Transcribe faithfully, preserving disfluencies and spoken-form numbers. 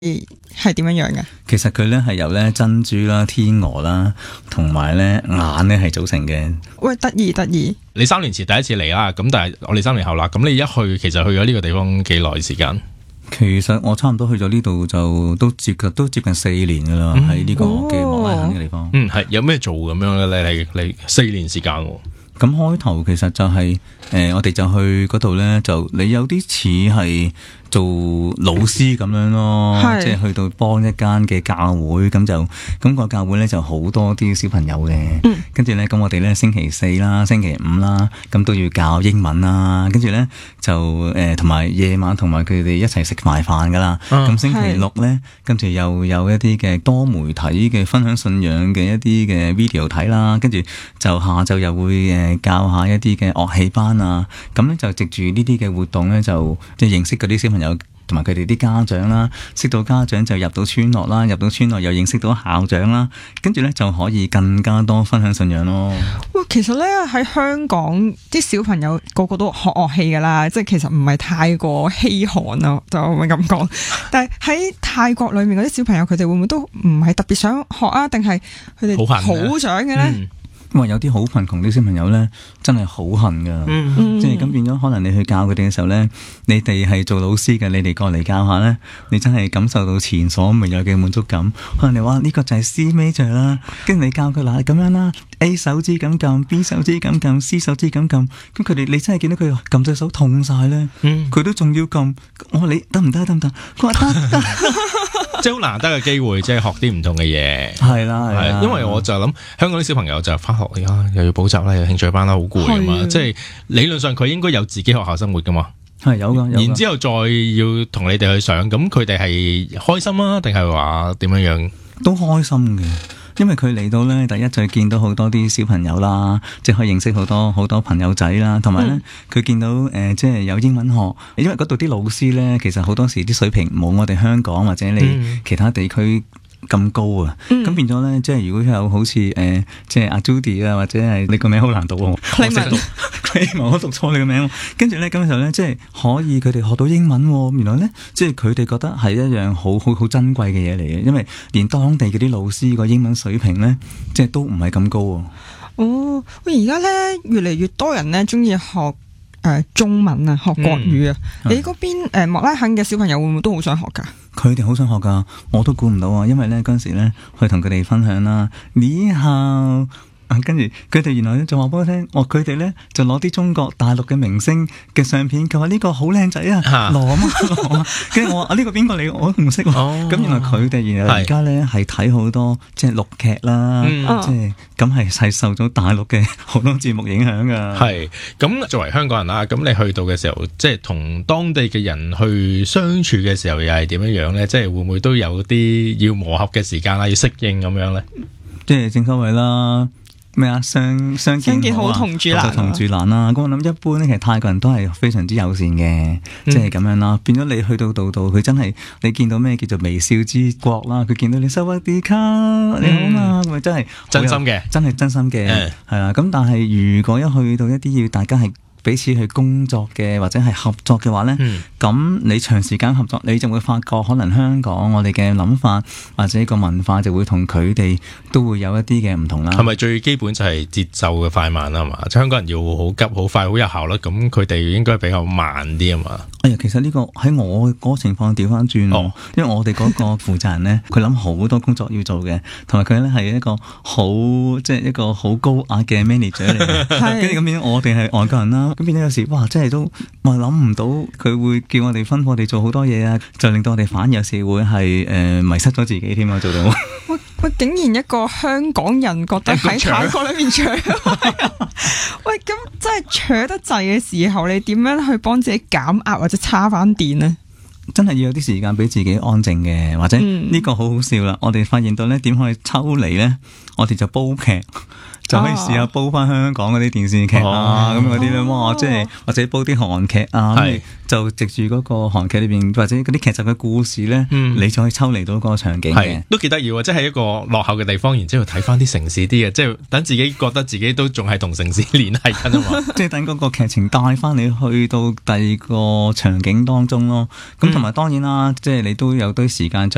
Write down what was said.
係點樣樣嘅？ 其實佢咧係由咧珍珠啦、天鵝啦，同埋咧眼咧係組成嘅。 喂，得意得意！ 你三年前第一次嚟啦，咁但係我哋三年後啦，咁你一去其實去咗呢個地方幾耐時間？ 其實我差唔多去咗呢度就都接近都接近四年噶啦，喺呢、嗯、個嘅莫拉肯嘅地方。 嗯，係有咩做咁樣咧？你你四年時間喎。 咁開頭其實就係、是、誒、呃，我哋就去嗰度咧，就你有啲似係做老師咁樣咯，即係去到幫一間嘅教會，咁就咁、那個教會咧就好多啲小朋友嘅，嗯、跟住咧咁我哋咧星期四啦、星期五啦，咁都要教英文啦，跟住咧就誒同埋夜晚同埋佢哋一齊食埋飯噶啦，咁、啊、星期六咧跟住又有一啲嘅多媒體嘅分享信仰嘅一啲嘅 video 睇啦，跟住就下晝又會誒教下一啲嘅樂器班啊，咁咧就藉住呢啲嘅活動咧就即係認識嗰啲小朋友。同埋佢哋啲家長啦，識到家長就入到村落啦，入到村落又認識到校長啦，跟住咧就可以更加多分享信仰咯。 哇，其實咧喺香港啲小朋友個個都學樂器噶啦，即係其實唔係太過稀罕啊，就咁樣講。但係喺泰國裏面嗰啲小朋友，佢哋會唔會都唔係特別想學啊？定係佢哋好想嘅咧？嗯因為有啲好貧窮啲小朋友咧，真係好恨噶，嗯、即係咁變咗，可能你去教佢哋嘅時候咧，你哋係做老師嘅，你哋過嚟教下咧，你真係感受到前所未有嘅滿足感。可能你話呢個就係 C major 啦，跟住你教佢嗱咁樣啦 ，A 手指咁撳 ，B 手指咁撳 ，C 手指咁撳，咁佢哋你真係見到佢撳隻手痛晒咧，佢、嗯、都仲要撳。我話你得唔得？得唔得？佢話得得。 即係好難得嘅機會，即係學啲唔同嘅嘢。 係啦，係啦。 因為我就諗香港啲小朋友就翻學而家又要補習啦，又興趣班啦，好攰啊嘛。即係理論上佢應該有自己學校生活噶嘛。係有噶。然之後再要同你哋去上，咁佢哋係開心啊，定係話點樣樣？ 都開心嘅。因為佢嚟到咧，第一就見到好多啲小朋友啦，即係可以認識好多好多朋友仔啦，同埋咧佢見到誒、呃，即係有英文學，因為嗰度啲老師咧，其實好多時啲水平冇我哋香港或者你其他地區咁高啊，咁、嗯、變咗咧，即係如果有好似誒、呃，即係阿 Judy 啊，或者係你個名好難讀喎，我識讀，我讀錯你個名，跟住咧咁嘅時候咧，即係可以佢哋學到英文，原來咧，即係佢哋覺得係一樣好好好珍貴嘅嘢嚟嘅，因為連當地嗰啲老師個英文水平咧，即係都唔係咁高啊。 哦，喂，而家咧越嚟越多人咧中意學誒、呃、中文啊，學國語啊，嗯、你嗰邊誒莫拉肯嘅小朋友會唔會都好想學噶？ 佢哋好想學噶，我都估唔到啊！因為咧嗰陣時咧，去同佢哋分享啦，你好。跟住佢哋原來咧就話俾我聽，我佢哋咧就攞啲中國大陸嘅明星嘅相片，佢話呢個好靚仔啊，羅啊嘛羅啊，跟住我話啊呢個邊個嚟？我都唔識喎。咁原來佢哋原來而家咧係睇好多即係陸劇啦，即係咁係係受咗大陸嘅好多節目影響噶。 係咁作為香港人啦，咁你去到嘅時候，即係同當地嘅人去相處嘅時候，又係點樣樣咧？即係會唔會都有啲要磨合嘅時間啦，要適應咁樣咧？ 即係正所謂啦。咩啊？相相見好同住難，同住難啦。咁我諗一般咧，其實泰國人都係非常之友善嘅，即係咁樣啦。變咗你去到度度，佢真係你見到咩叫做微笑之國啦。佢見到你收一啲卡，你好嘛？咁真係真心嘅， 真係真心嘅，係啦。咁但係如果一去到一啲要大家係彼此去工作嘅或者係合作嘅話咧，咁、嗯、你長時間合作，你就會發覺可能香港我哋嘅諗法或者個文化就會同佢哋都會有一啲嘅唔同啦。 係咪最基本就係節奏嘅快慢啊嘛？香港人要好急好快好有效率，咁佢哋應該比較慢啲啊嘛。 哎呀，其實呢個喺我嗰個情況調翻轉，哦、因為我哋嗰個負責人咧，佢諗好多工作要做嘅，同埋佢咧係一個好即係一個好高壓嘅 manager 嚟嘅，跟住咁變我哋係外國人啦。咁變咗有時，哇！真係都我諗唔到佢會叫我哋分我哋做好多嘢啊，就令到我哋反而有時會係誒、呃、迷失咗自己添啊！做到喂喂，竟然一個香港人覺得喺泰國裏面搶，喂咁真係搶得滯嘅時候，你點樣去幫自己減壓或者叉翻電呢？ 真係要有啲時間俾自己安靜嘅，或者呢、嗯、個好好笑啦！我哋發現到咧，點可以抽離咧？我哋就煲劇。就可以試下煲翻香港嗰啲電視劇啊，咁嗰啲咧，哇！即係或者煲啲韓劇啊，是就藉住嗰個韓劇裏邊或者嗰啲劇集嘅故事咧，嗯、你就可以抽離到嗰個場景嘅， 都幾得意喎！即係一個落後嘅地方，然之後睇翻啲城市啲嘅，即係等自己覺得自己都仲係同城市聯繫緊啊嘛！ 即係等嗰個劇情帶翻你去到第二個場景當中咯。咁同埋當然啦，即係你都有堆時間就。